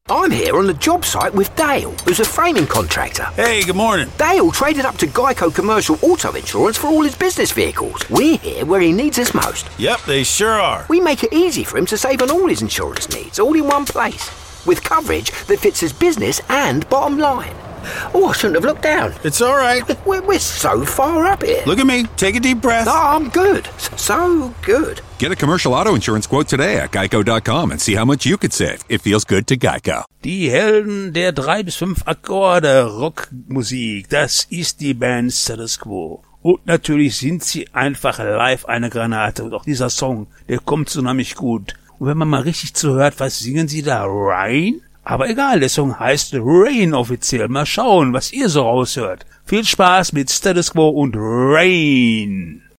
I'm here on the job site with Dale, who's a framing contractor. Hey, good morning. Dale traded up to Geico Commercial Auto Insurance for all his business vehicles. We're here where he needs us most. Yep, they sure are. We make it easy for him to save on all his insurance needs, all in one place, with coverage that fits his business and bottom line. Oh, I shouldn't have looked down. It's all right. We're so far up here. Look at me. Take a deep breath. No, I'm good. So good. Get a commercial auto insurance quote today at geico.com and see how much you could save. It feels good to Geico. Die Helden der 3 bis 5 Akkorde Rockmusik, das ist die Band Status Quo. Und natürlich sind sie einfach live eine Granate. Und auch dieser Song, der kommt so nämlich gut. Und wenn man mal richtig zuhört, was singen sie da? Rain? Aber egal, der Song heißt Rain offiziell. Mal schauen, was ihr so raushört. Viel Spaß mit Status Quo und Rain.